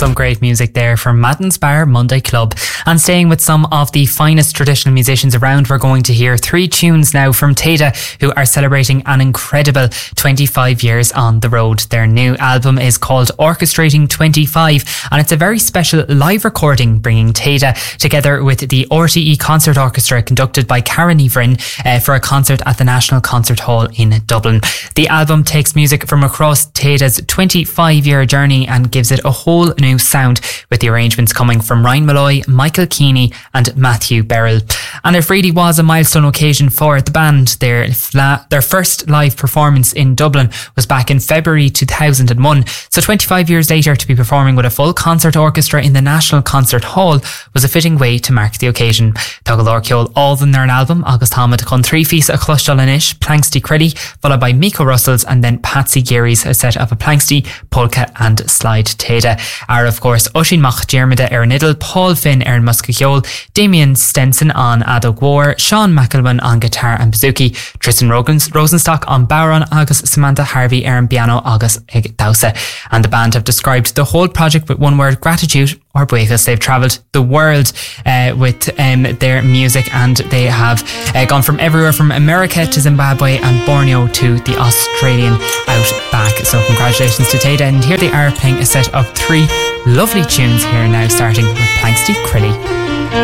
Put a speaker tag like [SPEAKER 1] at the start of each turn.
[SPEAKER 1] Some great music there from Madden's Bar Monday Club. And staying with some of the finest traditional musicians around, we're going to hear 3 tunes now from Teda, who are celebrating an incredible 25 years on the road. Their new album is called Orchestrating 25, and it's a very special live recording bringing Teda together with the RTE Concert Orchestra, conducted by Karen Ivrin, for a concert at the National Concert Hall in Dublin. The album takes music from across Teda's 25-year journey and gives it a whole new sound, with the arrangements coming from Ryan Malloy, Michael Keeney and Matthew Beryl. And it really was a milestone occasion for the band. Their first live performance in Dublin was back in February 2001. So 25 years later, to be performing with a full concert orchestra in the National Concert Hall was a fitting way to mark the occasion. Tugadh Lorciol all in their album Agus Táimid chun trí fís a chluisteáil inis, Planxty Crilly, followed by Miko Russells and then Patsy Geary's a set of a Planxty, polka and slide. Teda are of course Oisín Mach Diarmida Niddle, Paul Finn Muscachiol, Damien Stenson on Adog War, Sean McElwain on guitar and bouzouki, Tristan Rosenstock on Bowron agus Samantha Harvey piano agus ag Dausa. And the band have described the whole project with one word: gratitude or buíochas. They've travelled the world with their music, and they have gone from everywhere from America to Zimbabwe and Borneo to the Australian outback. So congratulations to Teda, and here they are playing a set of 3 lovely tunes here now, starting with Planxty Crilly.